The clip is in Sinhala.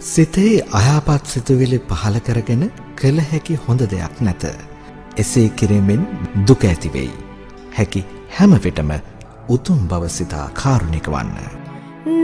සිතේ අයහපත් සිතුවිලි පහළ කරගෙන කළ හැකි හොඳ දෙයක් නැත. එසේ කිරීමෙන් දුක ඇති වෙයි. හැකි හැම විටම උතුම් බව සිතා කාරුණික වන්න.